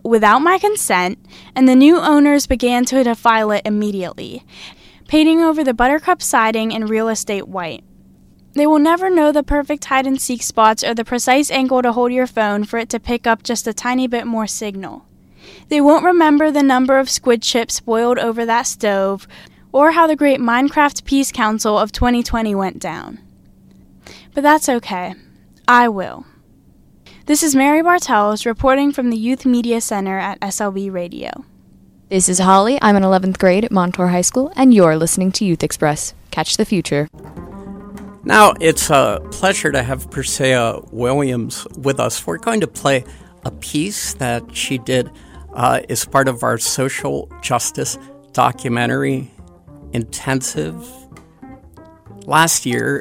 without my consent, and the new owners began to defile it immediately, painting over the buttercup siding in real estate white. They will never know the perfect hide-and-seek spots or the precise angle to hold your phone for it to pick up just a tiny bit more signal. They won't remember the number of squid chips boiled over that stove, or how the great Minecraft Peace Council of 2020 went down. But that's okay. I will. This is Mary Bartels reporting from the Youth Media Center at SLB Radio. This is Holly. I'm in 11th grade at Montour High School, and you're listening to Youth Express. Catch the future. Now, it's a pleasure to have Persea Williams with us. We're going to play a piece that she did as part of our social justice documentary intensive last year.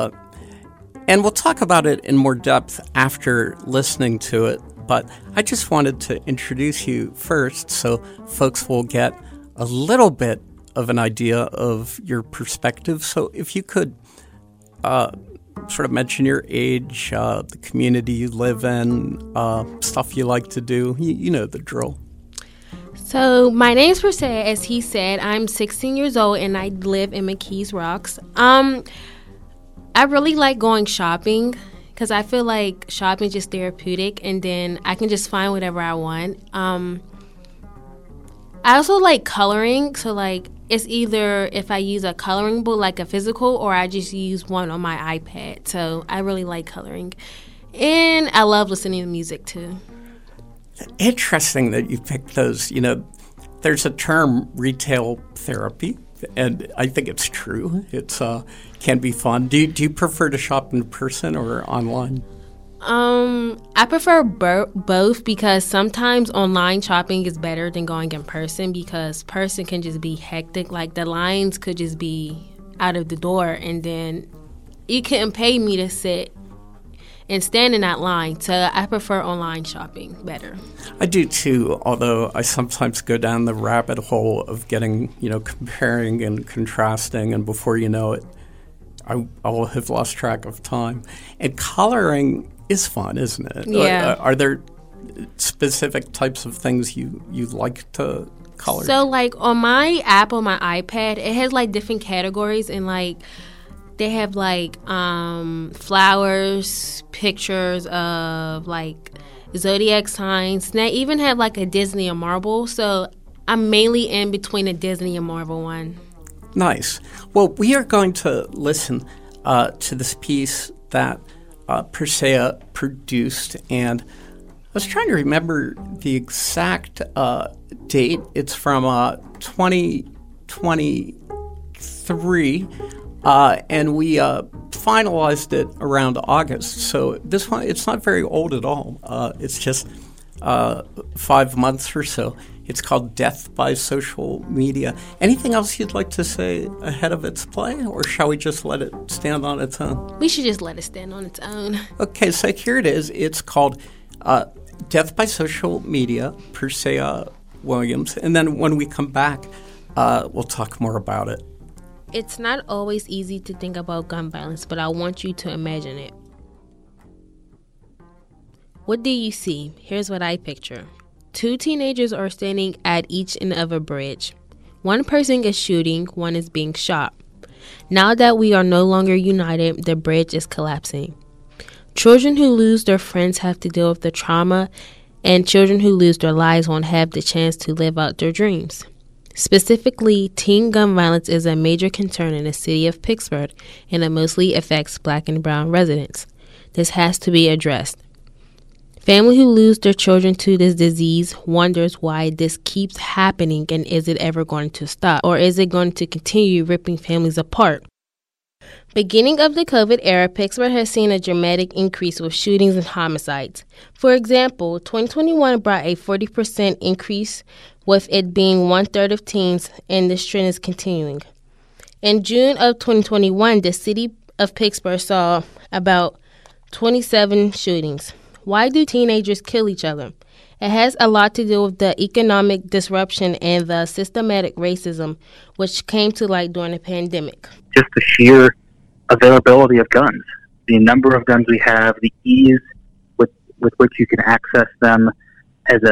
And we'll talk about it in more depth after listening to it. But I just wanted to introduce you first so folks will get a little bit of an idea of your perspective. So if you could sort of mention your age, the community you live in, stuff you like to do. You know the drill. So my name is Persea. As he said, I'm 16 years old and I live in McKees Rocks. I really like going shopping because I feel like shopping is just therapeutic, and then I can just find whatever I want. I also like coloring, so like it's either if I use a coloring book, like a physical, or I just use one on my iPad. So I really like coloring, and I love listening to music too. Interesting that you picked those. You know, there's a term, retail therapy, and I think it's true. It's can be fun. Do you prefer to shop in person or online? I prefer both because sometimes online shopping is better than going in person because person can just be hectic. Like the lines could just be out of the door, and then you couldn't pay me to sit and stand in that line. So I prefer online shopping better. I do too, although I sometimes go down the rabbit hole of getting, comparing and contrasting, and before you know it, I will have lost track of time. And coloring is fun, isn't it? Yeah. Are there specific types of things you like to color? So, like, on my app on my iPad, it has, like, different categories, and, like, they have, like, flowers, pictures of, like, zodiac signs. And they even have, like, a Disney and Marvel. So I'm mainly in between a Disney and Marvel one. Nice. Well, we are going to listen to this piece that Persea produced, and I was trying to remember the exact date. It's from 2023, and we finalized it around August. So this one, it's not very old at all. It's just 5 months or so. It's called Death by Social Media. Anything else you'd like to say ahead of its play, or shall we just let it stand on its own? We should just let it stand on its own. Okay, so here it is. It's called Death by Social Media, Persea Williams. And then when we come back, we'll talk more about it. It's not always easy to think about gun violence, but I want you to imagine it. What do you see? Here's what I picture. 2 teenagers are standing at each end of a bridge. One person is shooting, one is being shot. Now that we are no longer united, the bridge is collapsing. Children who lose their friends have to deal with the trauma, and children who lose their lives won't have the chance to live out their dreams. Specifically, teen gun violence is a major concern in the city of Pittsburgh, and it mostly affects Black and brown residents. This has to be addressed. Families who lose their children to this disease wonders why this keeps happening, and is it ever going to stop, or is it going to continue ripping families apart? Beginning of the COVID era, Pittsburgh has seen a dramatic increase with shootings and homicides. For example, 2021 brought a 40% increase, with it being 1/3 of teens, and this trend is continuing. In June of 2021, the city of Pittsburgh saw about 27 shootings. Why do teenagers kill each other? It has a lot to do with the economic disruption and the systematic racism which came to light during the pandemic. Just the sheer availability of guns, the number of guns we have, the ease with which you can access them as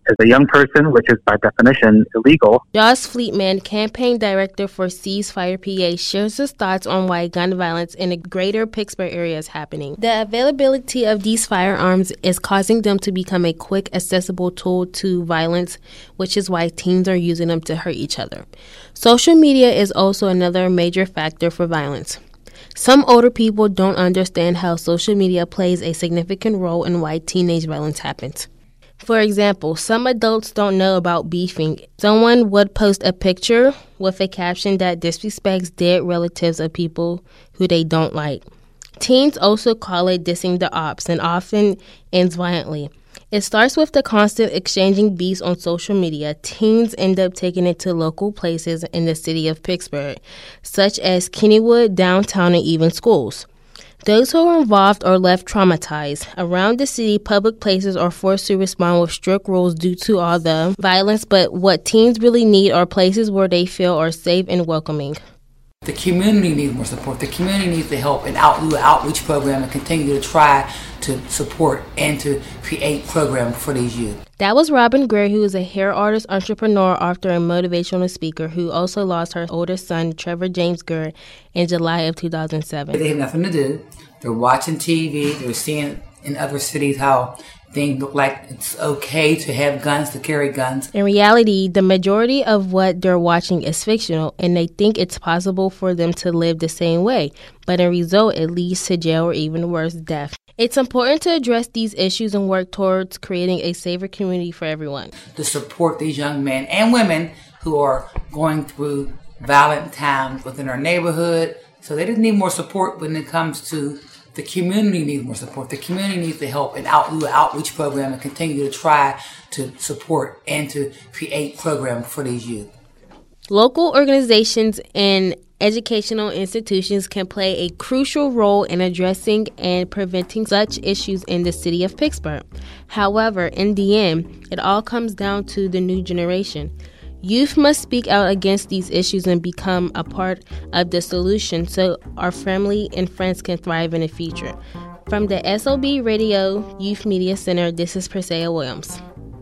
as a young person, which is by definition illegal. Josh Fleetman, campaign director for Ceasefire PA, shares his thoughts on why gun violence in the greater Pittsburgh area is happening. The availability of these firearms is causing them to become a quick, accessible tool to violence, which is why teens are using them to hurt each other. Social media is also another major factor for violence. Some older people don't understand how social media plays a significant role in why teenage violence happens. For example, some adults don't know about beefing. Someone would post a picture with a caption that disrespects dead relatives of people who they don't like. Teens also call it dissing the ops and often ends violently. It starts with the constant exchanging beefs on social media. Teens end up taking it to local places in the city of Pittsburgh, such as Kennywood, downtown, and even schools. Those who are involved are left traumatized. Around the city, public places are forced to respond with strict rules due to all the violence, but what teens really need are places where they feel are safe and welcoming. The community needs more support. The community needs to help and do an outreach program and continue to try to support and to create programs for these youth. That was Robin Greer, who is a hair artist, entrepreneur, author, and motivational speaker who also lost her oldest son, Trevor James Greer, in July of 2007. They have nothing to do. They're watching TV. They're seeing in other cities how things look like it's okay to have guns, to carry guns. In reality, the majority of what they're watching is fictional, and they think it's possible for them to live the same way. But in result, it leads to jail or even worse, death. It's important to address these issues and work towards creating a safer community for everyone. To support these young men and women who are going through violent times within our neighborhood. So they just need more support when it comes to the community needs more support. The community needs to help and do an outreach program and continue to try to support and to create programs for these youth. Local organizations and educational institutions can play a crucial role in addressing and preventing such issues in the city of Pittsburgh. However, in the end, it all comes down to the new generation. Youth must speak out against these issues and become a part of the solution so our family and friends can thrive in the future. From the SOB Radio Youth Media Center, this is Persea Williams.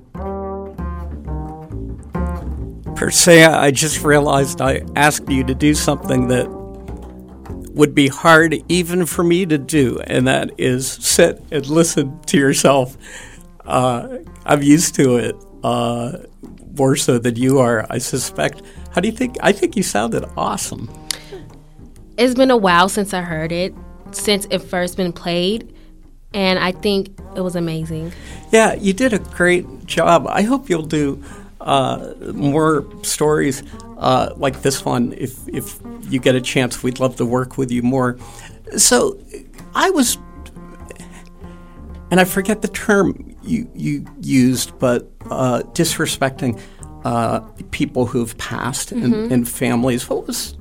Persea, I just realized I asked you to do something that would be hard even for me to do, and that is sit and listen to yourself. I'm used to it. More so than you are, I suspect. How do you think? I think you sounded awesome. It's been a while since I heard it, since it first been played, and I think it was amazing. Yeah, you did a great job. I hope you'll do more stories like this one. If you get a chance, we'd love to work with you more. So I was, and I forget the term you used, but disrespecting people who've passed and families. What was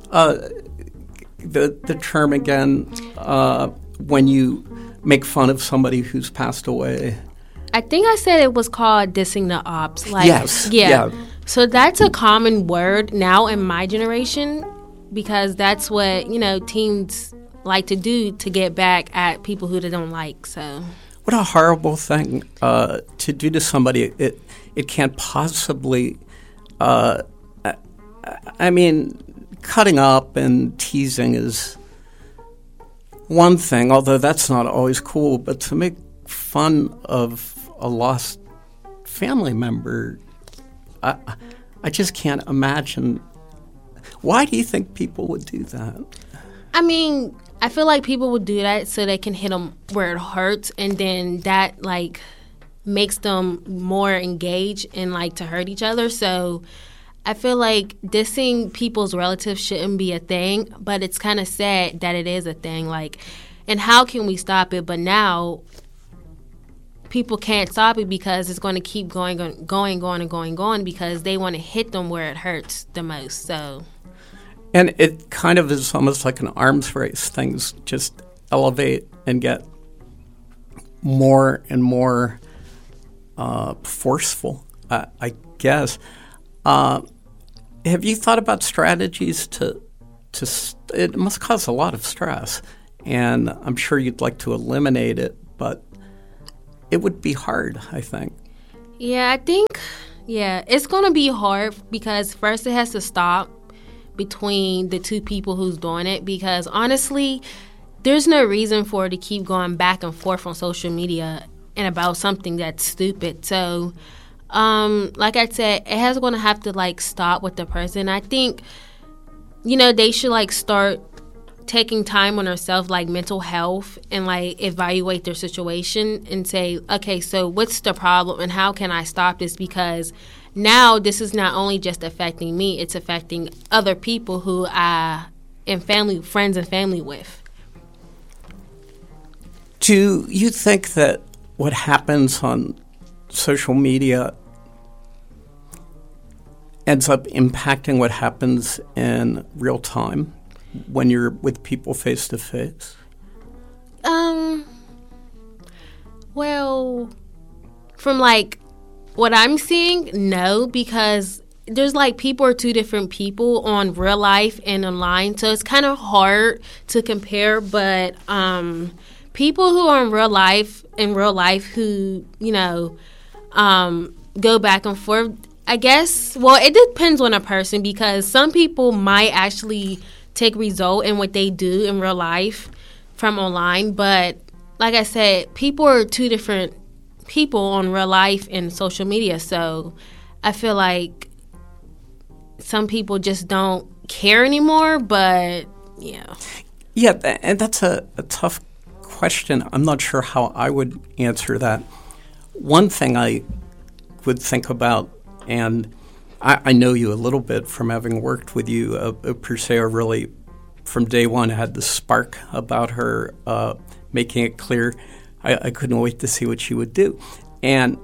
the term again when you make fun of somebody who's passed away? I think I said it was called dissing the ops. Like, yes. Yeah. So that's a common word now in my generation because that's what, teens like to do to get back at people who they don't like. So what a horrible thing to do to somebody. It can't possibly, cutting up and teasing is one thing, although that's not always cool, but to make fun of a lost family member, I just can't imagine. Why do you think people would do that? I feel like people would do that so they can hit them where it hurts, and then that, makes them more engaged and, to hurt each other. So I feel like dissing people's relatives shouldn't be a thing, but it's kind of sad that it is a thing. And how can we stop it? But now people can't stop it because it's going to keep going because they want to hit them where it hurts the most. So, and it kind of is almost like an arms race. Things just elevate and get more and more forceful, I guess. Have you thought about strategies to it must cause a lot of stress, and I'm sure you'd like to eliminate it, but it would be hard, I think. Yeah, I think, it's going to be hard because first it has to stop between the two people who's doing it, because honestly, there's no reason for it to keep going back and forth on social media and about something that's stupid. So, like I said, it has going to have to, like, stop with the person. I think, they should, like, start taking time on themselves, like mental health, and like evaluate their situation and say, okay, so what's the problem and how can I stop this? Because now this is not only just affecting me, it's affecting other people who I am friends and family with. Do you think that what happens on social media ends up impacting what happens in real time when you're with people face to face? Well, from like what I'm seeing, no, because there's like people are two different people on real life and online, so it's kind of hard to compare. But people who are in real life who go back and forth, I guess. Well, it depends on a person, because some people might actually take result in what they do in real life from online. But like I said, people are two different people on real life and social media. So I feel like some people just don't care anymore. But yeah. Yeah, and that's a tough question. I'm not sure how I would answer that. One thing I would think about, and I know you a little bit from having worked with you. Persea really, from day one, had this spark about her, making it clear. I couldn't wait to see what she would do. And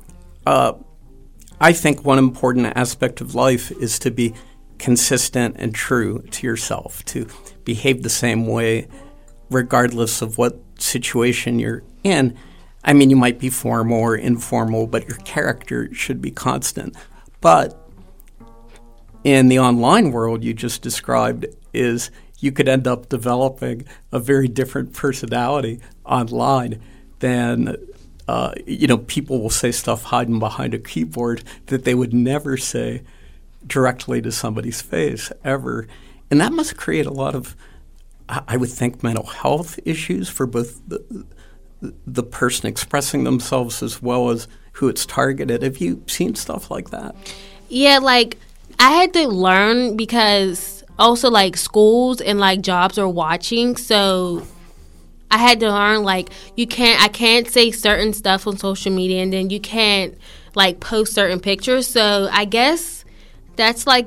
I think one important aspect of life is to be consistent and true to yourself, to behave the same way regardless of what situation you're in. I mean, you might be formal or informal, but your character should be constant. But in the online world you just described, is you could end up developing a very different personality online than, people will say stuff hiding behind a keyboard that they would never say directly to somebody's face ever. And that must create a lot of, I would think, mental health issues for both the person expressing themselves as well as who it's targeted. Have you seen stuff like that? Yeah, like I had to learn, because also like schools and like jobs are watching. So I had to learn, like, I can't say certain stuff on social media, and then you can't like post certain pictures. So I guess that's like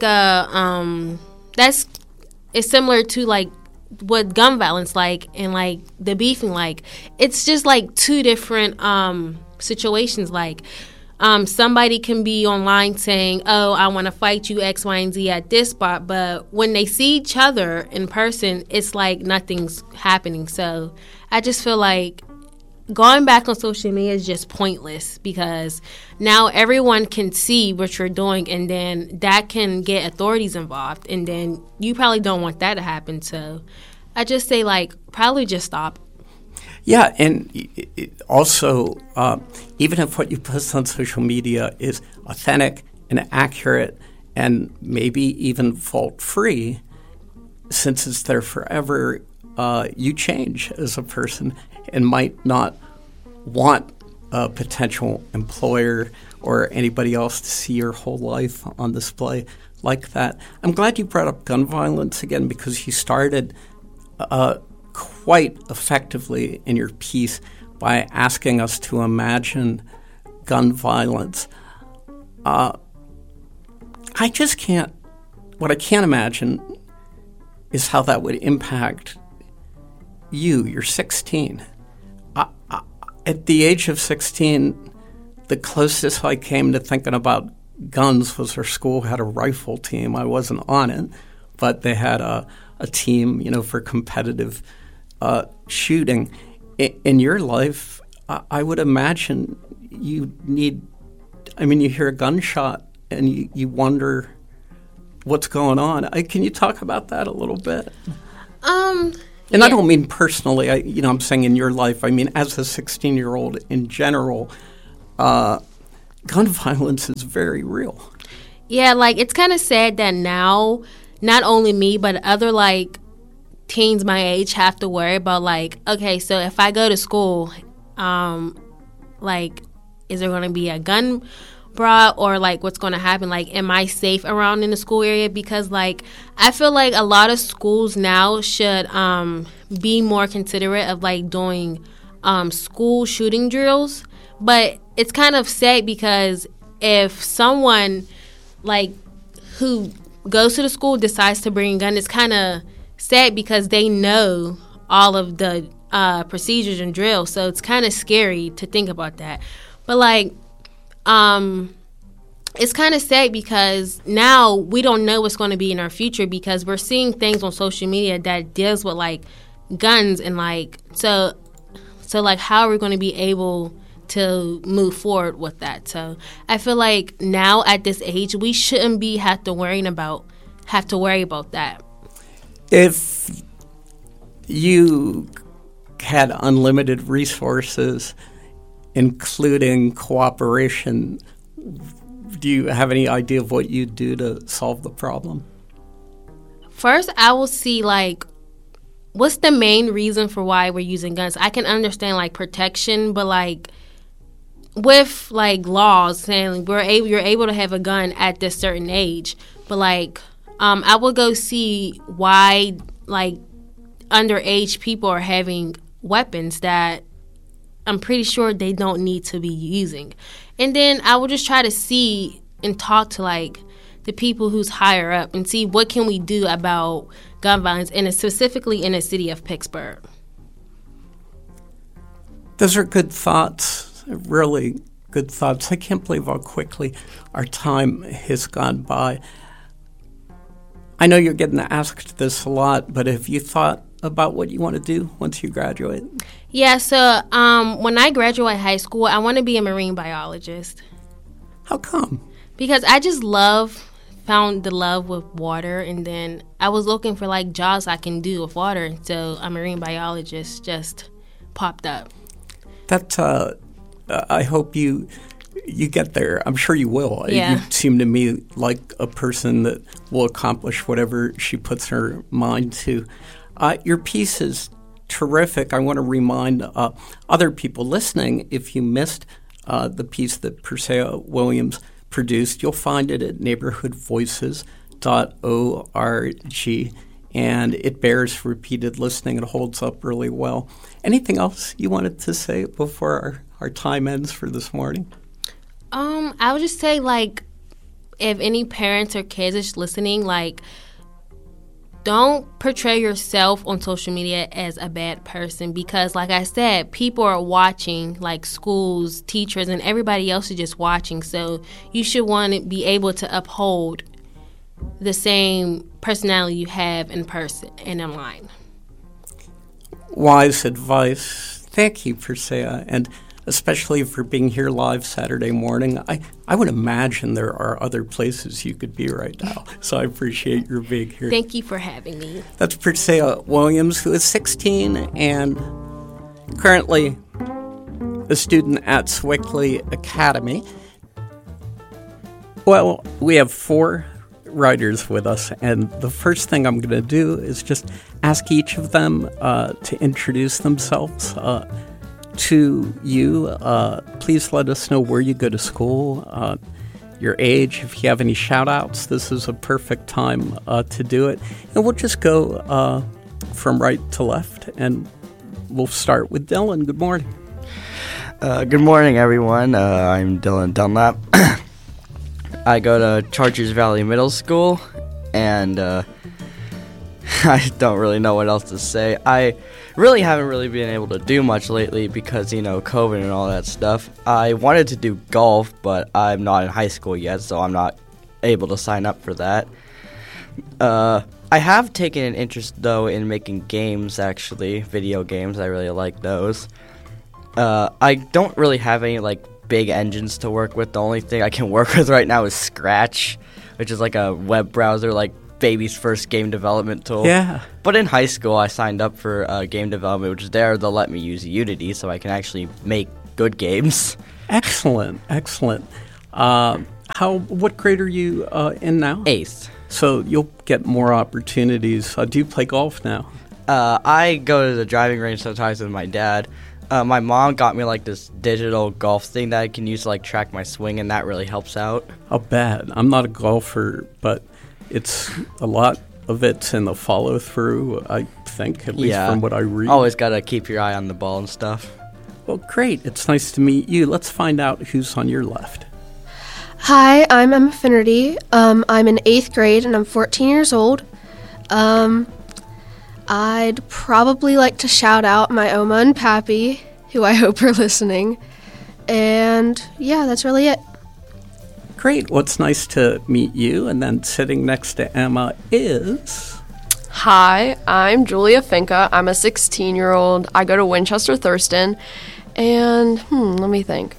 it's similar to like what gun violence like, and like the beefing, like it's just like two different situations. Like somebody can be online saying, oh, I want to fight you X, Y, and Z at this spot, but when they see each other in person, it's like nothing's happening. So I just feel like going back on social media is just pointless, because now everyone can see what you're doing, and then that can get authorities involved, and then you probably don't want that to happen. So I just say, like, probably just stop. Yeah, and also, even if what you post on social media is authentic and accurate and maybe even fault-free, since it's there forever, you change as a person and might not want a potential employer or anybody else to see your whole life on display like that. I'm glad you brought up gun violence again, because you started quite effectively in your piece by asking us to imagine gun violence. What I can't imagine is how that would impact you. You're 16. At the age of 16, the closest I came to thinking about guns was our school had a rifle team. I wasn't on it, but they had a team, for competitive shooting. In your life, I would imagine you hear a gunshot and you wonder what's going on. Can you talk about that a little bit? And yeah. I don't mean personally. I'm saying in your life. I mean, as a 16-year-old in general, gun violence is very real. Yeah, like, it's kind of sad that now, not only me, but other, like, teens my age have to worry about, like, okay, so if I go to school, like, is there going to be a gun brought, or, like, what's going to happen? Like, am I safe around in the school area? Because, like, I feel like a lot of schools now should be more considerate of, like, doing school shooting drills. But it's kind of sad because if someone, like, who goes to the school decides to bring a gun, it's kind of sad because they know all of the procedures and drills. So it's kind of scary to think about that. But, like, it's kind of sad because now we don't know what's going to be in our future because we're seeing things on social media that deals with, like, guns and, like, so like, how are we going to be able to move forward with that? So I feel like now at this age, we shouldn't have to worry about that. If you had unlimited resources, including cooperation, do you have any idea of what you'd do to solve the problem? First, I will see, like, what's the main reason for why we're using guns? I can understand, like, protection, but, like, with, like, laws saying you're able to have a gun at this certain age, but, like, I will go see why, like, underage people are having weapons that I'm pretty sure they don't need to be using. And then I will just try to see and talk to, like, the people who's higher up and see what can we do about gun violence, and specifically in the city of Pittsburgh. Those are good thoughts, really good thoughts. I can't believe how quickly our time has gone by. I know you're getting asked this a lot, but have you thought about what you want to do once you graduate? Yeah, so when I graduate high school, I want to be a marine biologist. How come? Because I just found the love with water, and then I was looking for, like, jobs I can do with water, so a marine biologist just popped up. That I hope you get there. I'm sure you will. Yeah. You seem to me like a person that will accomplish whatever she puts her mind to. Your piece is terrific. I want to remind other people listening, if you missed the piece that Persea Williams produced, you'll find it at neighborhoodvoices.org, and it bears repeated listening. It holds up really well. Anything else you wanted to say before our time ends for this morning? I would just say, like, if any parents or kids is listening, like, don't portray yourself on social media as a bad person because, like I said, people are watching, like, schools, teachers, and everybody else is just watching. So you should want to be able to uphold the same personality you have in person and online. Wise advice. Thank you, Persea, and especially for being here live Saturday morning. I would imagine there are other places you could be right now, so I appreciate your being here. Thank you for having me. That's Persea Williams, who is 16 and currently a student at Swickley Academy. Well, we have 4 writers with us, and the first thing I'm going to do is just ask each of them to introduce themselves to you. Please let us know where you go to school, your age. If you have any shout-outs, this is a perfect time to do it. And we'll just go from right to left, and we'll start with Dylan. Good morning. Good morning, everyone. I'm Dylan Dunlap. I go to Chargers Valley Middle School, and I don't really know what else to say. I really haven't really been able to do much lately because, COVID and all that stuff. I wanted to do golf, but I'm not in high school yet, so I'm not able to sign up for that. I have taken an interest, though, in making games, actually, video games. I really like those. I don't really have any, big engines to work with. The only thing I can work with right now is Scratch, which is like a web browser, baby's first game development tool. Yeah. But in high school, I signed up for game development, which is there. They'll let me use Unity so I can actually make good games. Excellent, excellent. What grade are you in now? 8th. So you'll get more opportunities. Do you play golf now? I go to the driving range sometimes with my dad. My mom got me like this digital golf thing that I can use to like track my swing, and that really helps out. I'll bet. I'm not a golfer, but it's a lot of it's in the follow through, I think, at least from what I read. Always got to keep your eye on the ball and stuff. Well, great. It's nice to meet you. Let's find out who's on your left. Hi, I'm Emma Finnerty. I'm in 8th grade and I'm 14 years old. I'd probably like to shout out my Oma and Pappy, who I hope are listening. And yeah, that's really it. Great. Well, it's nice to meet you. And then sitting next to Emma is... Hi, I'm Julia Finca. I'm a 16-year-old. I go to Winchester Thurston. And, let me think.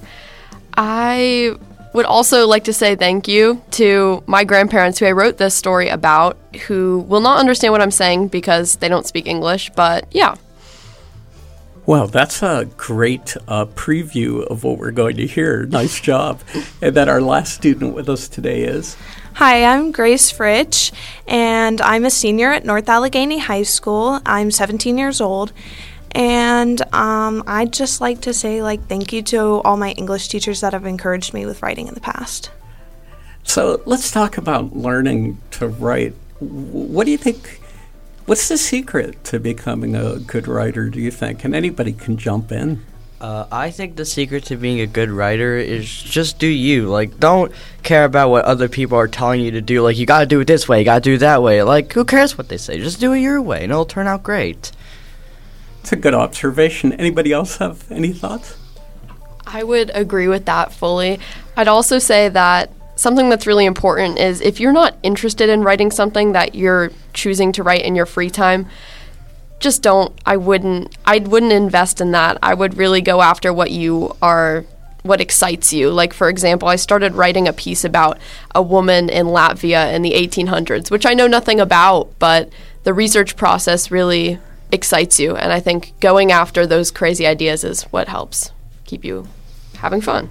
I would also like to say thank you to my grandparents who I wrote this story about, who will not understand what I'm saying because they don't speak English, but yeah. Well, that's a great preview of what we're going to hear. Nice job. And then our last student with us today is... Hi, I'm Grace Fritsch, and I'm a senior at North Allegheny High School. I'm 17 years old, and I'd just like to say, thank you to all my English teachers that have encouraged me with writing in the past. So let's talk about learning to write. What do you think, what's the secret to becoming a good writer, do you think? And anybody can jump in. I think the secret to being a good writer is just do you. Don't care about what other people are telling you to do. You gotta do it this way, you gotta do it that way. Who cares what they say? Just do it your way, and it'll turn out great. It's a good observation. Anybody else have any thoughts? I would agree with that fully. I'd also say that something that's really important is if you're not interested in writing something that you're choosing to write in your free time, just don't. I wouldn't invest in that. I would really go after what excites you. For example, I started writing a piece about a woman in Latvia in the 1800s, which I know nothing about, but the research process really excites you. And I think going after those crazy ideas is what helps keep you having fun.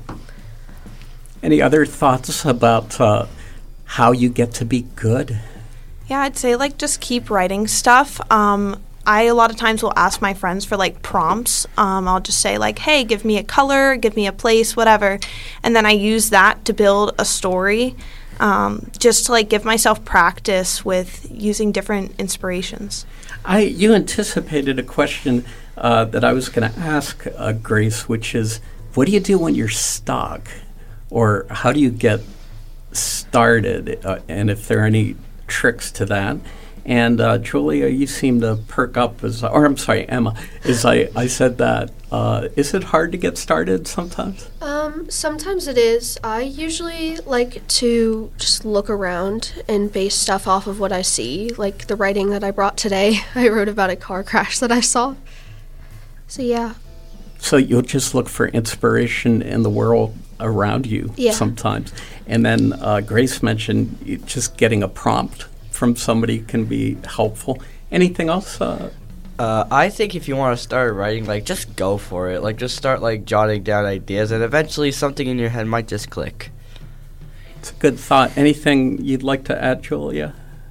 Any other thoughts about how you get to be good? Yeah, I'd say just keep writing stuff. I a lot of times will ask my friends for prompts. I'll just say hey, give me a color, give me a place, whatever. And then I use that to build a story, just to give myself practice with using different inspirations. You anticipated a question that I was going to ask Grace, which is, what do you do when you're stuck? Or how do you get started? And if there are any tricks to that. And Julia, you seem to perk up Emma, as I said that. Is it hard to get started sometimes? Sometimes it is. I usually like to just look around and base stuff off of what I see. Like the writing that I brought today, I wrote about a car crash that I saw. So yeah. So you'll just look for inspiration in the world around you sometimes. And then Grace mentioned just getting a prompt from somebody can be helpful. Anything else? I think if you want to start writing, just go for it. Just start, jotting down ideas, and eventually something in your head might just click. It's a good thought. Anything you'd like to add, Julia?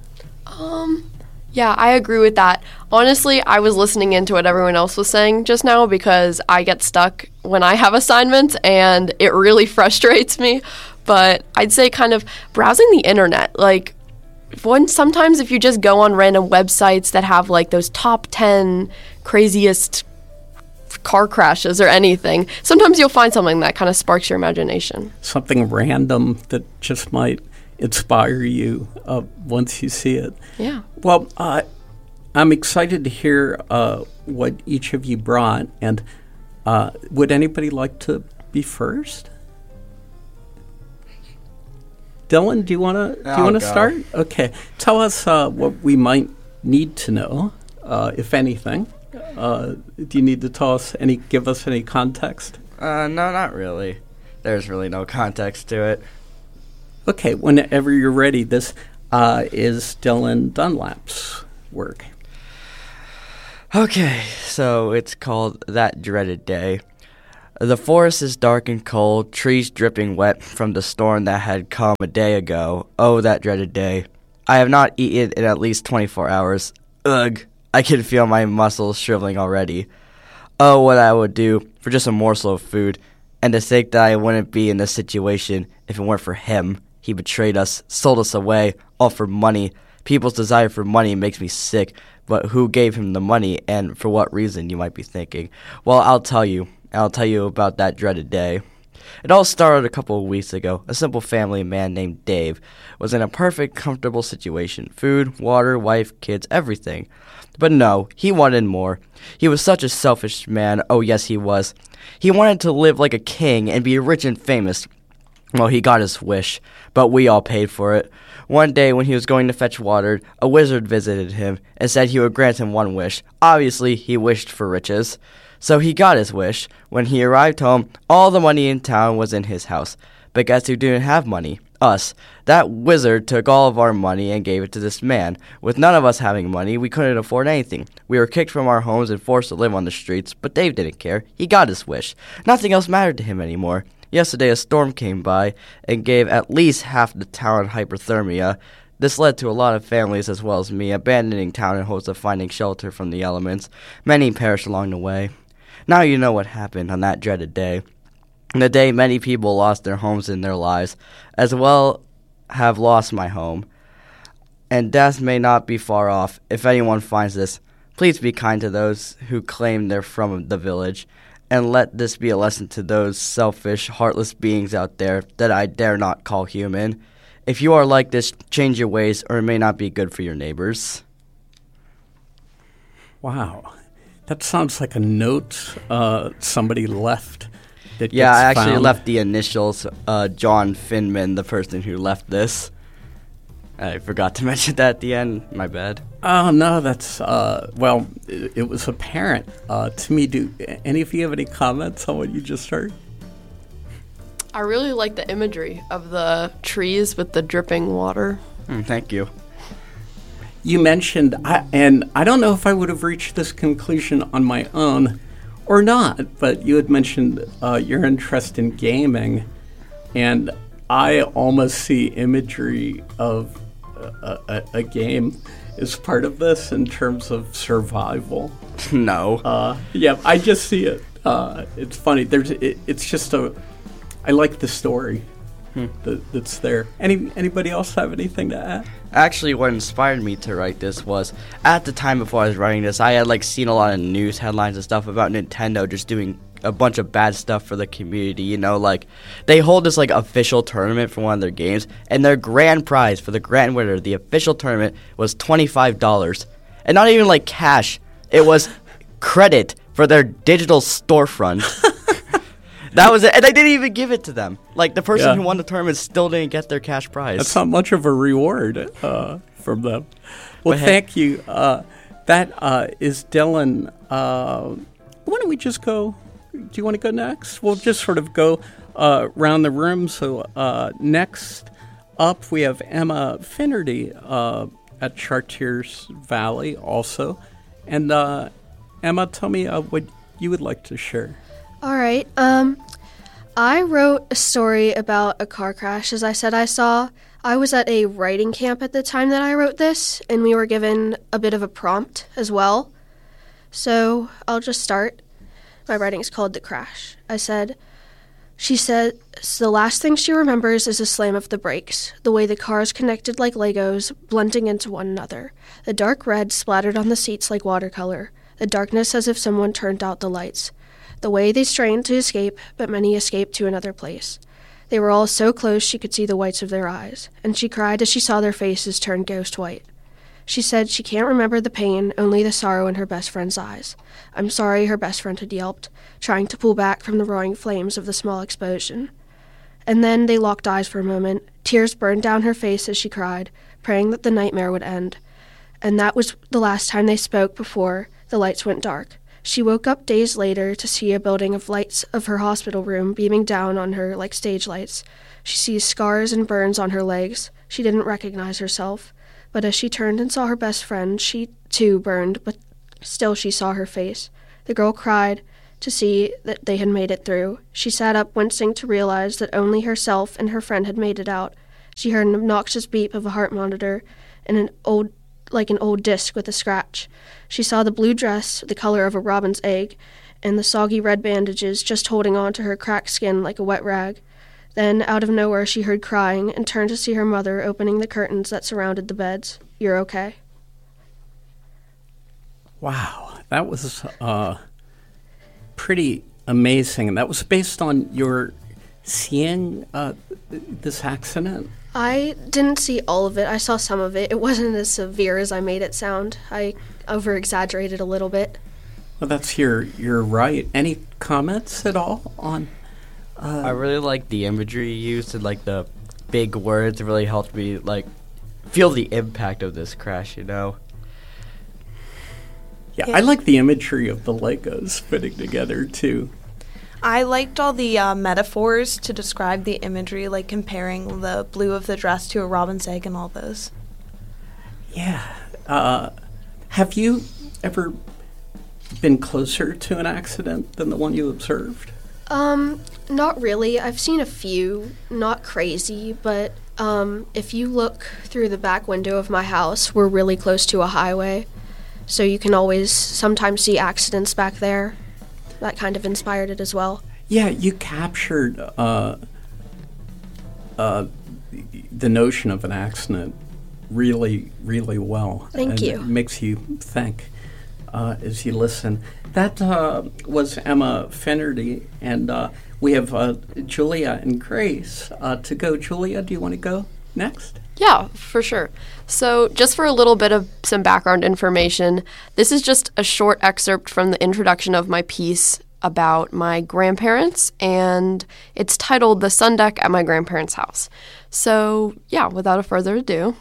Yeah, I agree with that. Honestly, I was listening into what everyone else was saying just now because I get stuck when I have assignments, and it really frustrates me. But I'd say kind of browsing the internet, sometimes if you just go on random websites that have those top 10 craziest car crashes or anything, sometimes you'll find something that kind of sparks your imagination. Something random that just might inspire you once you see it. Yeah. Well, I'm excited to hear what each of you brought. And would anybody like to be first? Dylan, do you want to start? Okay. Tell us what we might need to know, if anything. Do you need to give us any context? No, not really. There's really no context to it. Okay, whenever you're ready, this is Dylan Dunlap's work. Okay, so it's called That Dreaded Day. The forest is dark and cold, trees dripping wet from the storm that had come a day ago. Oh, that dreaded day. I have not eaten in at least 24 hours. Ugh, I can feel my muscles shriveling already. Oh, what I would do for just a morsel of food, and to think that I wouldn't be in this situation if it weren't for him. He betrayed us, sold us away, all for money. People's desire for money makes me sick, but who gave him the money, and for what reason, you might be thinking. Well, I'll tell you about that dreaded day. It all started a couple of weeks ago. A simple family man named Dave was in a perfect, comfortable situation. Food, water, wife, kids, everything. But no, he wanted more. He was such a selfish man. Oh, yes, he was. He wanted to live like a king and be rich and famous. Well, he got his wish, but we all paid for it. One day when he was going to fetch water, a wizard visited him and said he would grant him one wish. Obviously, he wished for riches. So he got his wish. When he arrived home, all the money in town was in his house. But guess who didn't have money? Us. That wizard took all of our money and gave it to this man. With none of us having money, we couldn't afford anything. We were kicked from our homes and forced to live on the streets, but Dave didn't care. He got his wish. Nothing else mattered to him anymore. Yesterday a storm came by and gave at least half the town hypothermia. This led to a lot of families, as well as me, abandoning town in hopes of finding shelter from the elements. Many perished along the way. Now you know what happened on that dreaded day. The day many people lost their homes and their lives, as well have lost my home. And death may not be far off. If anyone finds this, please be kind to those who claim they're from the village, and let this be a lesson to those selfish, heartless beings out there that I dare not call human. If you are like this, change your ways, or it may not be good for your neighbors. Wow. That sounds like a note somebody left. Yeah, I actually left the initials, John Finman, the person who left this. I forgot to mention that at the end. My bad. Oh, no, that's, well, it was apparent to me. Do any of you have any comments on what you just heard? I really like the imagery of the trees with the dripping water. Thank you. You mentioned, and I don't know if I would have reached this conclusion on my own or not, but you had mentioned your interest in gaming, and I almost see imagery of a game as part of this in terms of survival. No. Yeah, I just see it. It's funny. It's just I like the story that's there. Anybody else have anything to add? Actually, what inspired me to write this was, at the time before I was writing this, I had seen a lot of news headlines and stuff about Nintendo just doing a bunch of bad stuff for the community. You know, they hold this official tournament for one of their games, and their grand prize for the grand winner, the official tournament, was $25, and not even cash. It was credit for their digital storefront. That was it, and I didn't even give it to them. The person who won the tournament still didn't get their cash prize. That's not much of a reward from them. Well, thank you. That is Dylan. Why don't we just go? Do you want to go next? We'll just sort of go around the room. So next up, we have Emma Finnerty at Chartiers Valley also. And Emma, tell me what you would like to share. All right. I wrote a story about a car crash, as I said I saw. I was at a writing camp at the time that I wrote this, and we were given a bit of a prompt as well. So I'll just start. My writing is called The Crash. She said, the last thing she remembers is the slam of the brakes, the way the cars connected like Legos, blending into one another. The dark red splattered on the seats like watercolor, the darkness as if someone turned out the lights. The way they strained to escape, but many escaped to another place. They were all so close she could see the whites of their eyes, and she cried as she saw their faces turn ghost white. She said she can't remember the pain, only the sorrow in her best friend's eyes. I'm sorry, her best friend had yelped, trying to pull back from the roaring flames of the small explosion. And then they locked eyes for a moment. Tears burned down her face as she cried, praying that the nightmare would end. And that was the last time they spoke before the lights went dark. She woke up days later to see a building of lights of her hospital room beaming down on her like stage lights. She sees scars and burns on her legs. She didn't recognize herself. But as she turned and saw her best friend, she too burned, but still she saw her face. The girl cried, to see that they had made it through. She sat up, wincing to realize that only herself and her friend had made it out. She heard an obnoxious beep of a heart monitor and an old disc with a scratch. She saw the blue dress, the color of a robin's egg, and the soggy red bandages just holding on to her cracked skin like a wet rag. Then, out of nowhere, she heard crying and turned to see her mother opening the curtains that surrounded the beds. "You're okay?" Wow, that was pretty amazing. And that was based on your seeing this accident? I didn't see all of it. I saw some of it. It wasn't as severe as I made it sound. I over-exaggerated a little bit. Well, that's your right. Any comments at all on... I really like the imagery you used and like the big words. It really helped me like feel the impact of this crash, you know? Yeah, I like the imagery of the Legos fitting together too. I liked all the metaphors to describe the imagery, like comparing the blue of the dress to a robin's egg and all those. Yeah. Have you ever been closer to an accident than the one you observed? Not really. I've seen a few. Not crazy, but if you look through the back window of my house, we're really close to a highway, so you can always sometimes see accidents back there. That kind of inspired it as well. Yeah, you captured the notion of an accident really, really well. Thank you. It makes you think as you listen. That was Emma Finnerty, and we have Julia and Grace to go. Julia, do you want to go next? Yeah, for sure. So just for a little bit of some background information, this is just a short excerpt from the introduction of my piece about my grandparents, and it's titled The Sun Deck at My Grandparents' House. So yeah, without further ado,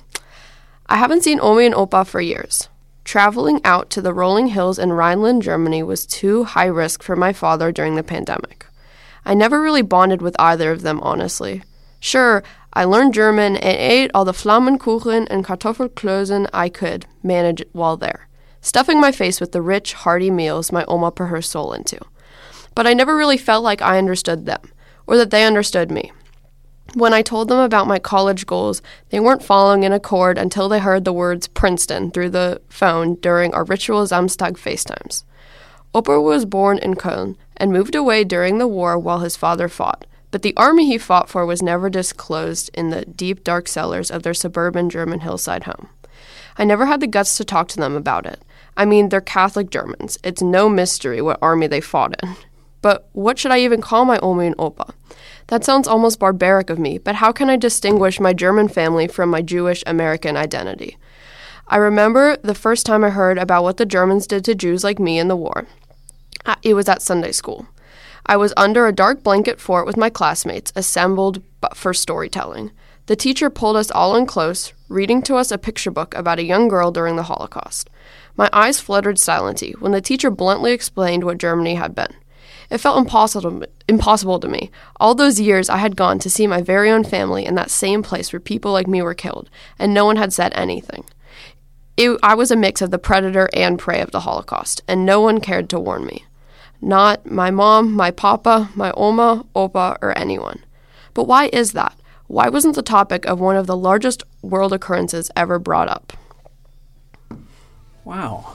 I haven't seen Omi and Opa for years. Traveling out to the rolling hills in Rhineland, Germany was too high risk for my father during the pandemic. I never really bonded with either of them, honestly. Sure, I learned German and ate all the Flammkuchen and Kartoffelklößen I could manage while there, stuffing my face with the rich, hearty meals my Oma put her soul into. But I never really felt like I understood them, or that they understood me. When I told them about my college goals, they weren't following in accord until they heard the words Princeton through the phone during our ritual Samstag FaceTimes. Opa was born in Köln and moved away during the war while his father fought, but the army he fought for was never disclosed in the deep, dark cellars of their suburban German hillside home. I never had the guts to talk to them about it. I mean, they're Catholic Germans. It's no mystery what army they fought in. But what should I even call my Omi and Opa? That sounds almost barbaric of me, but how can I distinguish my German family from my Jewish American identity? I remember the first time I heard about what the Germans did to Jews like me in the war. It was at Sunday school. I was under a dark blanket fort with my classmates, assembled for storytelling. The teacher pulled us all in close, reading to us a picture book about a young girl during the Holocaust. My eyes fluttered silently when the teacher bluntly explained what Germany had been. It felt impossible to me. All those years I had gone to see my very own family in that same place where people like me were killed, and no one had said anything. I was a mix of the predator and prey of the Holocaust, and no one cared to warn me. Not my mom, my papa, my Oma, Opa, or anyone. But why is that? Why wasn't the topic of one of the largest world occurrences ever brought up? Wow.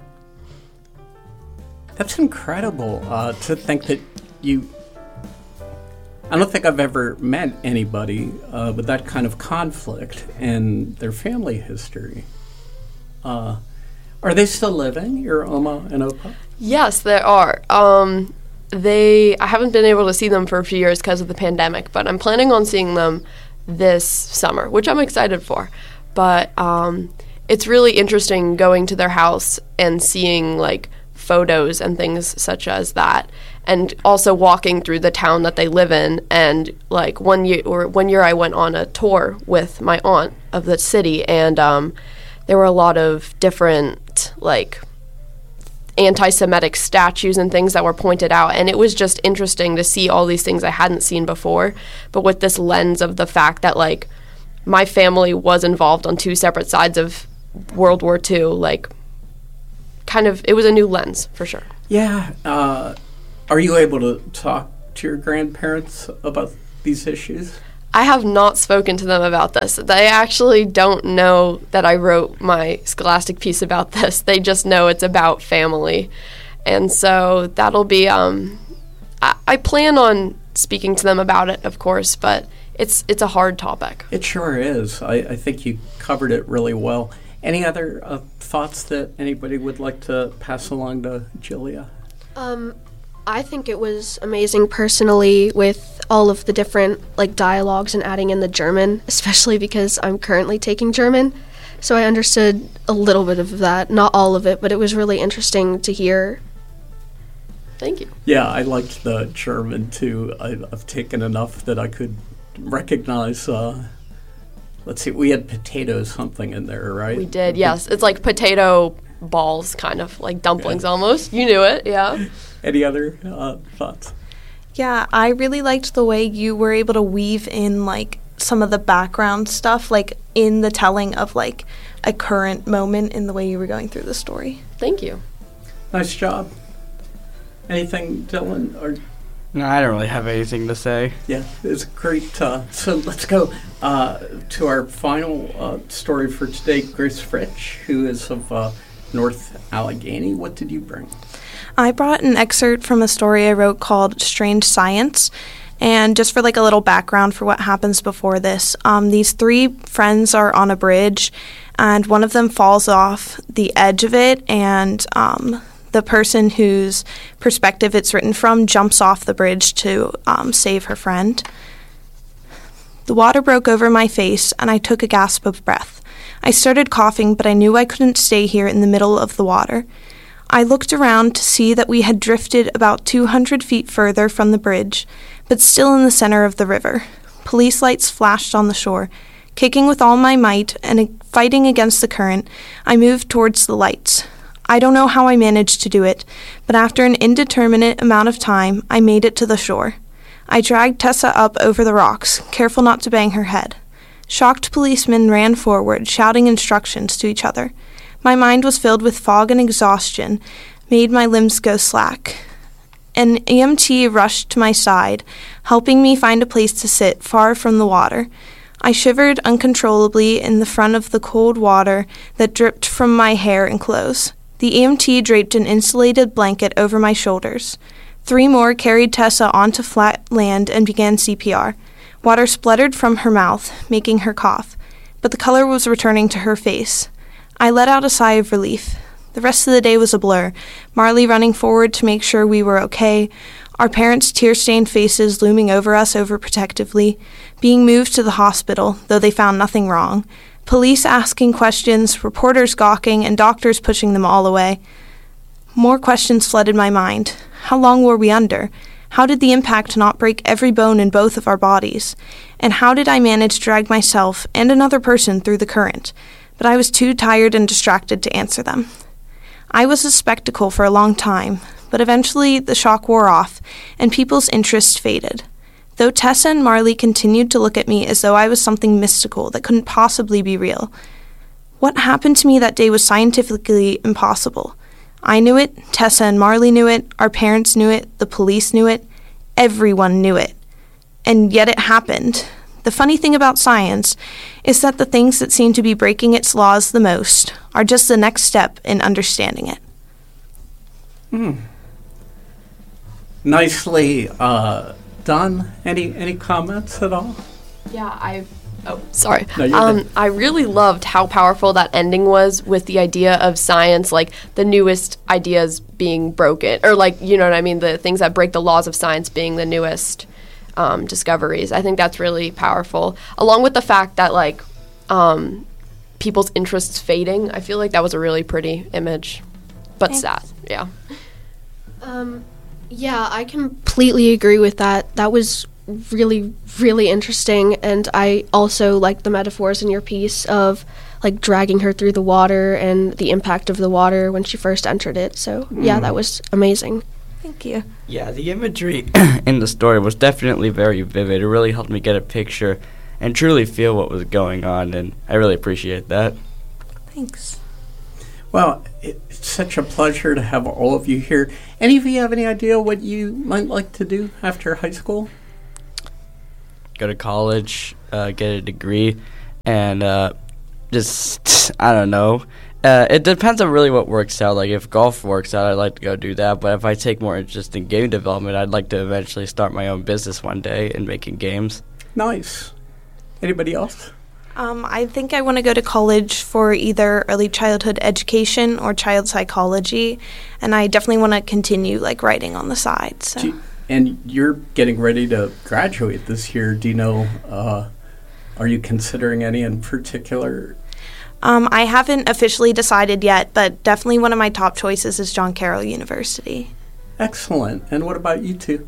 That's incredible to think that you... I don't think I've ever met anybody with that kind of conflict in their family history. Are they still living, your Oma and Opa? Yes, they are. I haven't been able to see them for a few years because of the pandemic, but I'm planning on seeing them this summer, which I'm excited for. But it's really interesting going to their house and seeing, like, photos and things such as that, and also walking through the town that they live in. And like one year I went on a tour with my aunt of the city, and there were a lot of different like anti-Semitic statues and things that were pointed out, and it was just interesting to see all these things I hadn't seen before, but with this lens of the fact that like my family was involved on two separate sides of World War II. Like, kind of, it was a new lens for sure. Yeah, Are you able to talk to your grandparents about these issues? I have not spoken to them about this. They actually don't know that I wrote my Scholastic piece about this. They just know it's about family. And so that'll be, I plan on speaking to them about it, of course, but it's a hard topic. It sure is. I think you covered it really well. Any other thoughts that anybody would like to pass along to Julia? I think it was amazing personally with all of the different dialogues and adding in the German, especially because I'm currently taking German. So I understood a little bit of that, not all of it, but it was really interesting to hear. Thank you. Yeah, I liked the German too. I've taken enough that I could recognize, let's see, we had potato something in there, right? We did, yes. It's like potato balls, kind of like dumplings almost. You knew it, yeah. Any other thoughts? Yeah, I really liked the way you were able to weave in some of the background stuff, in the telling of a current moment in the way you were going through the story. Thank you. Nice job. Anything, Dylan? Or No, I don't really have anything to say. yeah, it's great. So let's go to our final story for today. Grace Fritsch, who is of North Allegheny. What did you bring? I brought an excerpt from a story I wrote called Strange Science. And just for a little background for what happens before this, these three friends are on a bridge, and one of them falls off the edge of it, and the person whose perspective it's written from jumps off the bridge to save her friend. The water broke over my face, and I took a gasp of breath. I started coughing, but I knew I couldn't stay here in the middle of the water. I looked around to see that we had drifted about 200 feet further from the bridge, but still in the center of the river. Police lights flashed on the shore. Kicking with all my might and fighting against the current, I moved towards the lights. I don't know how I managed to do it, but after an indeterminate amount of time, I made it to the shore. I dragged Tessa up over the rocks, careful not to bang her head. Shocked policemen ran forward, shouting instructions to each other. My mind was filled with fog and exhaustion, made my limbs go slack. An EMT rushed to my side, helping me find a place to sit far from the water. I shivered uncontrollably in the front of the cold water that dripped from my hair and clothes. The EMT draped an insulated blanket over my shoulders. 3 more carried Tessa onto flat land and began CPR. Water spluttered from her mouth, making her cough, but the color was returning to her face. I let out a sigh of relief. The rest of the day was a blur, Marley running forward to make sure we were okay, our parents' tear-stained faces looming over us overprotectively, being moved to the hospital, though they found nothing wrong, police asking questions, reporters gawking, and doctors pushing them all away. More questions flooded my mind. How long were we under? How did the impact not break every bone in both of our bodies? And how did I manage to drag myself and another person through the current? But I was too tired and distracted to answer them. I was a spectacle for a long time, but eventually the shock wore off, and people's interest faded. Though Tessa and Marley continued to look at me as though I was something mystical that couldn't possibly be real. What happened to me that day was scientifically impossible. I knew it, Tessa and Marley knew it, our parents knew it, the police knew it, everyone knew it. And yet it happened. The funny thing about science is that the things that seem to be breaking its laws the most are just the next step in understanding it. Nicely done. Any comments at all? Yeah, sorry. No, you're good. I really loved how powerful that ending was with the idea of science, the newest ideas being broken, or you know what I mean, the things that break the laws of science being the newest discoveries. I think that's really powerful, along with the fact that people's interests fading. I feel like that was a really pretty image, but sad. Yeah. Yeah, I completely agree with that. That was really, really interesting, and I also like the metaphors in your piece of dragging her through the water and the impact of the water when she first entered it. So yeah, that was amazing. Thank you. Yeah, the imagery in the story was definitely very vivid. It really helped me get a picture and truly feel what was going on, and I really appreciate that. Thanks. Well, it's such a pleasure to have all of you here. Any of you have any idea what you might like to do after high school? Go to college, get a degree, and just, I don't know. It depends on really what works out. Like, if golf works out, I'd like to go do that. But if I take more interest in game development, I'd like to eventually start my own business one day in making games. Nice. Anybody else? I think I want to go to college for either early childhood education or child psychology, and I definitely want to continue like writing on the side. So. And you're getting ready to graduate this year. Do you know, are you considering any in particular? I haven't officially decided yet, but definitely one of my top choices is John Carroll University. Excellent. And what about you two?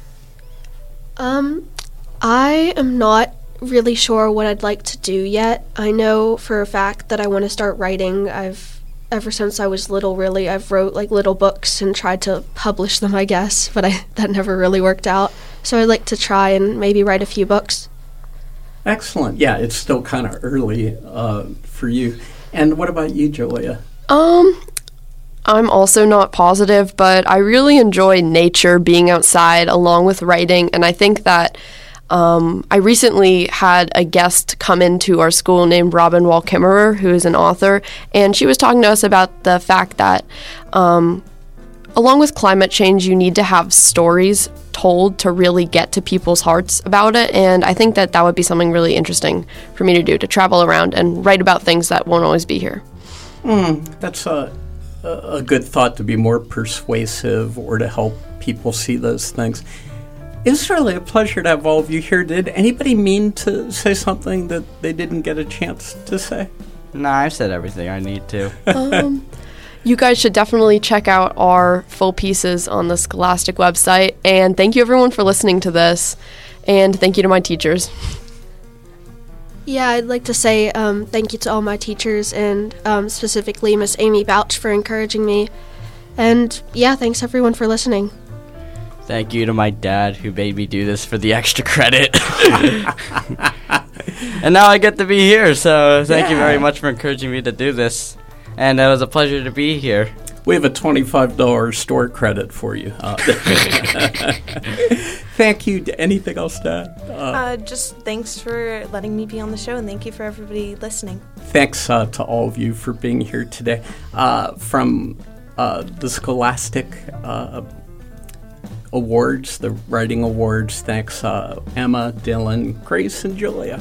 I am not really sure what I'd like to do yet. I know for a fact that I want to start writing. Ever since I was little, really, I've wrote like little books and tried to publish them, I guess, but that never really worked out. So I'd like to try and maybe write a few books. Excellent. Yeah, it's still kind of early for you. And what about you, Julia? I'm also not positive, but I really enjoy nature, being outside, along with writing, and I think that I recently had a guest come into our school named Robin Wall Kimmerer, who is an author, and she was talking to us about the fact that along with climate change, you need to have stories told to really get to people's hearts about it, and I think that would be something really interesting for me to do, to travel around and write about things that won't always be here. That's a good thought, to be more persuasive or to help people see those things. It's really a pleasure to have all of you here. Did anybody mean to say something that they didn't get a chance to say? Nah, I've said everything I need to. You guys should definitely check out our full pieces on the Scholastic website. And thank you, everyone, for listening to this. And thank you to my teachers. Yeah, I'd like to say thank you to all my teachers, and specifically Miss Amy Bouch for encouraging me. And yeah, thanks everyone for listening. Thank you to my dad, who made me do this for the extra credit. And now I get to be here, so thank you very much for encouraging me to do this. And it was a pleasure to be here. We have a $25 store credit for you. Thank you. Anything else to add? Just thanks for letting me be on the show, and thank you for everybody listening. Thanks to all of you for being here today. From the Scholastic Awards, the Writing Awards, thanks Emma, Dylan, Grace, and Julia.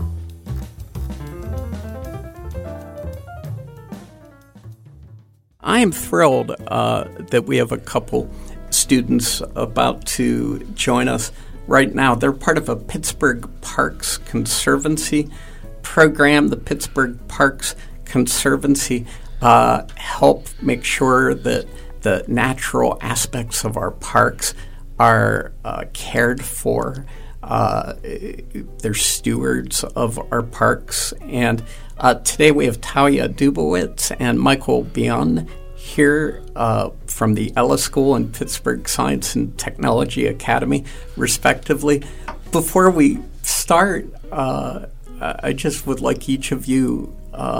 I am thrilled that we have a couple students about to join us right now. They're part of a Pittsburgh Parks Conservancy program. The Pittsburgh Parks Conservancy help make sure that the natural aspects of our parks are cared for. They're stewards of our parks. And today we have Talia Dubowitz and Michael Bion here from the Ella School and Pittsburgh Science and Technology Academy, respectively. Before we start, I just would like each of you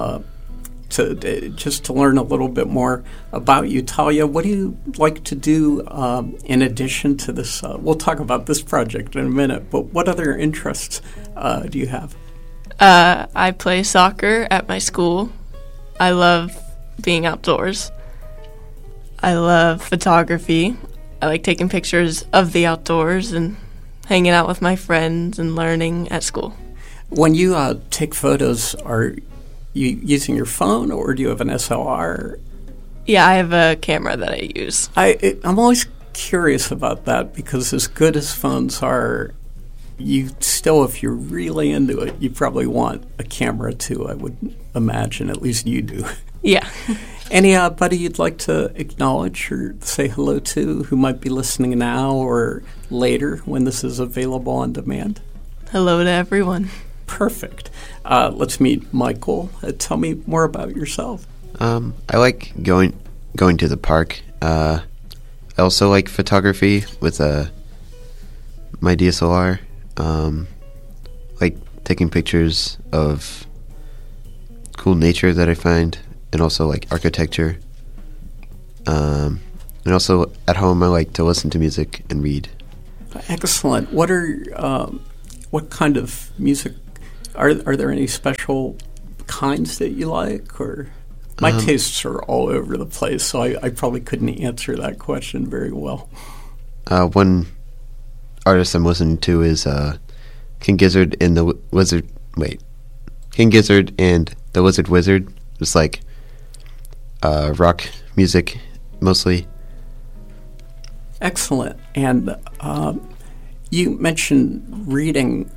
to learn a little bit more about you. Talia, what do you like to do in addition to this? We'll talk about this project in a minute, but what other interests do you have? I play soccer at my school. I love being outdoors. I love photography. I like taking pictures of the outdoors and hanging out with my friends and learning at school. When you take photos, are you using your phone or do you have an SLR? Yeah, I have a camera that I use. I'm always curious about that because as good as phones are, you still, if you're really into it, you probably want a camera too, I would imagine. At least you do. Yeah. Anybody you'd like to acknowledge or say hello to who might be listening now or later when this is available on demand? Hello to everyone. Perfect. Let's meet Michael. Tell me more about yourself. I like going to the park. I also like photography with my DSLR. Like taking pictures of cool nature that I find, and also like architecture. And also at home, I like to listen to music and read. Excellent. What kind of music? Are there any special kinds that you like, or my tastes are all over the place, so I probably couldn't answer that question very well. One artist I'm listening to is King Gizzard and the Wizard. Wait, King Gizzard and the Lizard Wizard. It's like rock music mostly. Excellent. And you mentioned reading.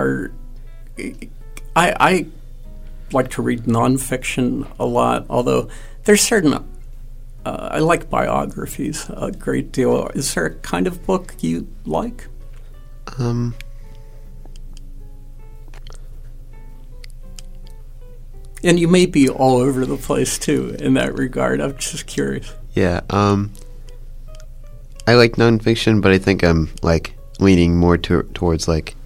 I like to read nonfiction a lot, although there's certain I like biographies a great deal. Is there a kind of book you like? And you may be all over the place too in that regard. I'm just curious. Yeah, I like nonfiction, but I think I'm like leaning more towards like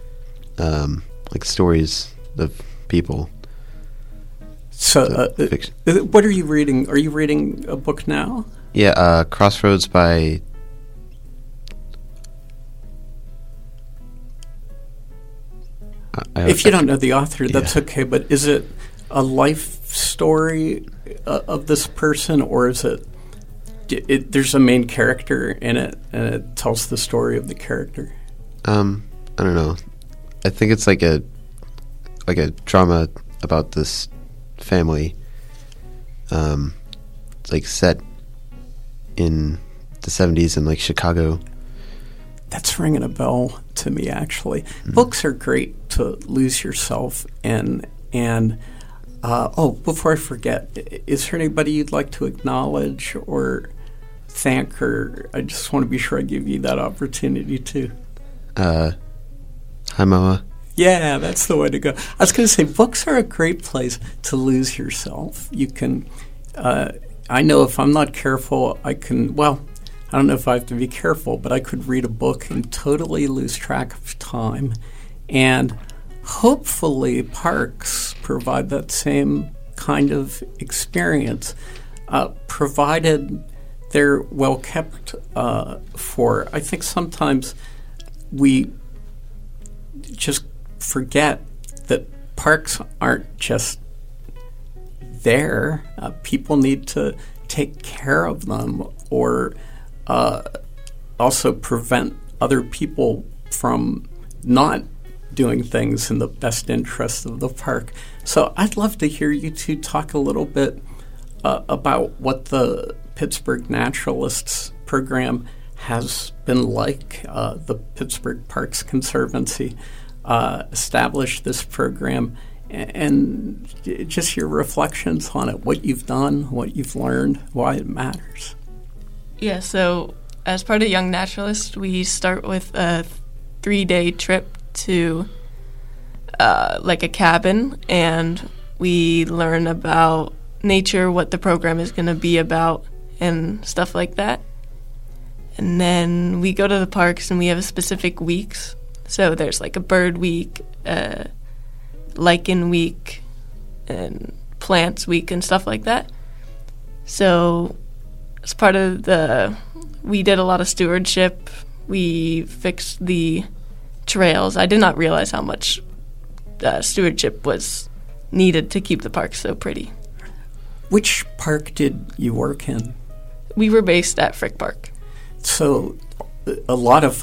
stories of people. So, what are you reading? Are you reading a book now? Yeah, Crossroads by... if you don't know the author, that's okay, but is it a life story of this person, or is there's a main character in it, and it tells the story of the character? I don't know. I think it's like a drama about this family. It's like set in the 70s in like Chicago. That's ringing a bell to me, actually. Books are great to lose yourself in. And before I forget, is there anybody you'd like to acknowledge or thank, or I just want to be sure I give you that opportunity too? Hi, Mama. Yeah, that's the way to go. I was going to say, books are a great place to lose yourself. You can, I know if I'm not careful, I don't know if I have to be careful, but I could read a book and totally lose track of time. And hopefully parks provide that same kind of experience, provided they're well kept for. I think sometimes we just forget that parks aren't just there. People need to take care of them, or also prevent other people from not doing things in the best interest of the park. So I'd love to hear you two talk a little bit about what the Pittsburgh Naturalists program has been like. The Pittsburgh Parks Conservancy established this program, and just your reflections on it, what you've done, what you've learned, why it matters. Yeah, so as part of Young Naturalist, we start with a 3-day trip to like a cabin, and we learn about nature, what the program is going to be about, and stuff like that. And then we go to the parks, and we have specific weeks. So there's like a bird week, lichen week, and plants week, and stuff like that. So as part of we did a lot of stewardship. We fixed the trails. I did not realize how much stewardship was needed to keep the park so pretty. Which park did you work in? We were based at Frick Park. So a lot of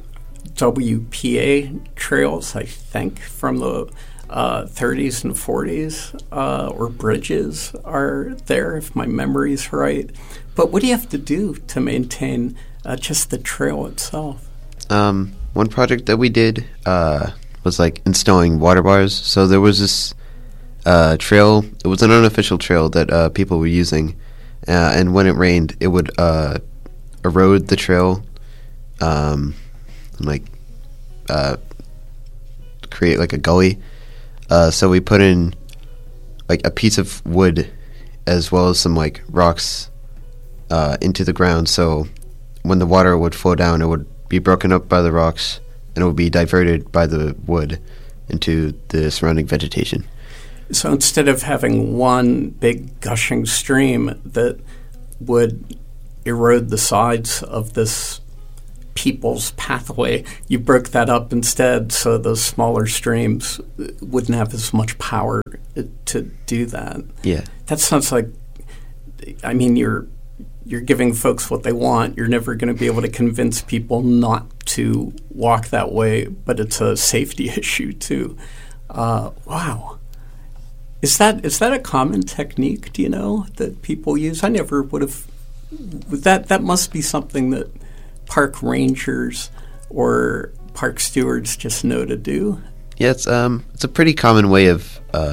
WPA trails, I think, from the 30s and 40s, or bridges are there, if my memory's right. But what do you have to do to maintain just the trail itself? One project that we did was like installing water bars. So there was this trail. It was an unofficial trail that people were using, and when it rained, it would erode the trail, and create like a gully. So we put in like a piece of wood as well as some like rocks into the ground. So when the water would flow down, it would be broken up by the rocks, and it would be diverted by the wood into the surrounding vegetation. So instead of having one big gushing stream that would erode the sides of this people's pathway, you broke that up instead so those smaller streams wouldn't have as much power to do that. Yeah. That sounds like, I mean, you're giving folks what they want. You're never going to be able to convince people not to walk that way, but it's a safety issue too. Wow. Is that a common technique, do you know, that people use? I never would have. That must be something that park rangers or park stewards just know to do. Yeah, it's a pretty common way of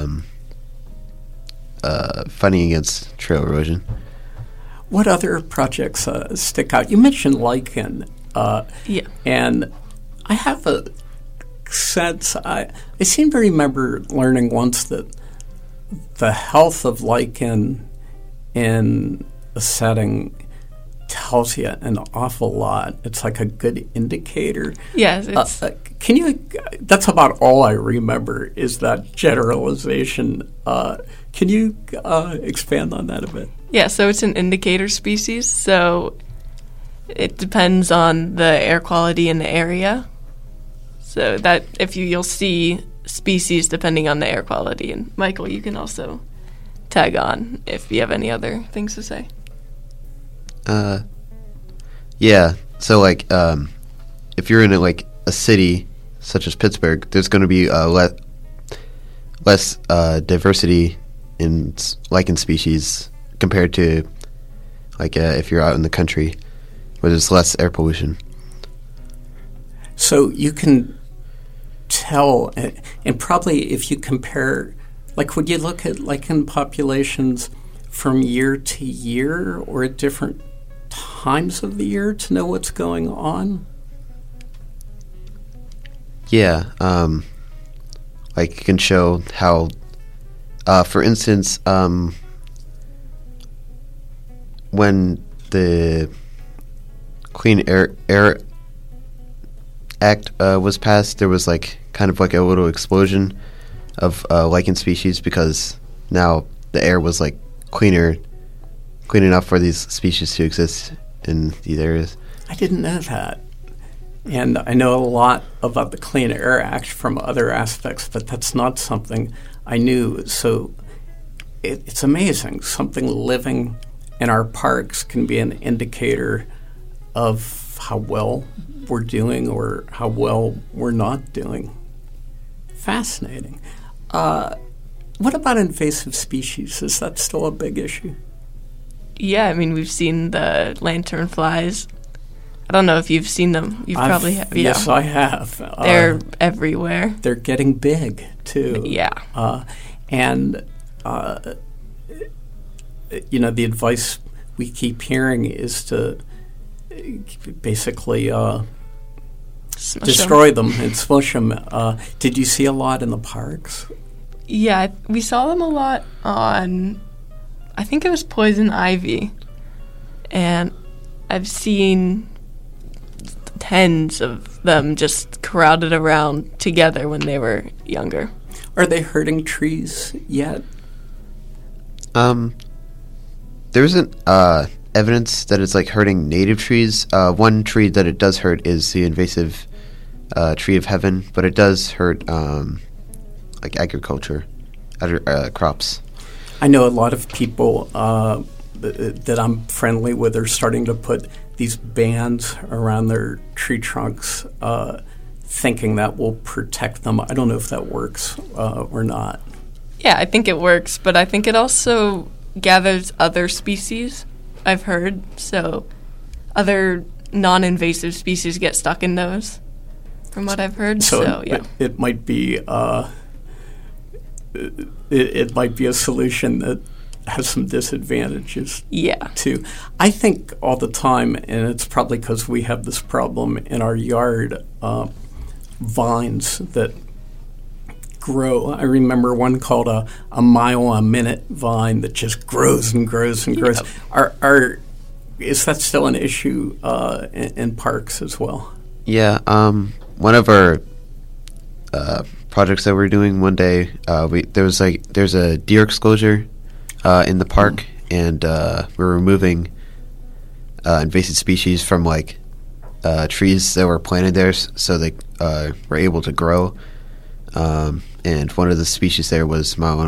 fighting against trail erosion. What other projects stick out? You mentioned lichen. Yeah. And I have a sense, I seem to remember learning once that the health of lichen in a setting tells you an awful lot. It's like a good indicator. Yes. It's Can you? That's about all I remember is that generalization. Can you expand on that a bit? Yeah, so it's an indicator species, so it depends on the air quality in the area. So that you'll see species depending on the air quality. And Michael, you can also tag on if you have any other things to say. Yeah. So like, if you're in a city such as Pittsburgh, there's going to be less diversity in lichen species compared to if you're out in the country where there's less air pollution. So you can tell, and probably if you compare, would you look at lichen populations from year to year or at different times of the year to know what's going on? Yeah, you can show how, for instance, when the Clean Air Act was passed, there was kind of a little explosion of lichen species because now the air was clean enough for these species to exist in these areas. I didn't know that. And I know a lot about the Clean Air Act from other aspects, but that's not something I knew. So it's amazing. Something living in our parks can be an indicator of how well we're doing or how well we're not doing. Fascinating. What about invasive species? Is that still a big issue? Yeah, I mean, we've seen the lanternflies. I don't know if you've seen them. You probably have. Yeah. Yes, I have. They're everywhere. They're getting big, too. Yeah. And the advice we keep hearing is to basically destroy them and smush them. Did you see a lot in the parks? Yeah, we saw them a lot on, I think it was poison ivy. And I've seen tens of them just crowded around together when they were younger. Are they hurting trees yet? There isn't evidence that it's hurting native trees. One tree that it does hurt is the invasive tree of heaven, but it does hurt agriculture, crops. I know a lot of people that I'm friendly with are starting to put these bands around their tree trunks, thinking that will protect them. I don't know if that works or not. Yeah, I think it works, but I think it also gathers other species, I've heard. So other non-invasive species get stuck in those, from what I've heard. So yeah. It might be it might be a solution that has some disadvantages too. I think all the time, and it's probably because we have this problem in our yard, vines that grow. I remember one called a mile a minute vine that just grows and grows and grows. Is that still an issue in parks as well? Yeah, one of our projects that we're doing. One day, there's a deer exclosure in the park, and we're removing invasive species from trees that were planted there, so they were able to grow. And one of the species there was one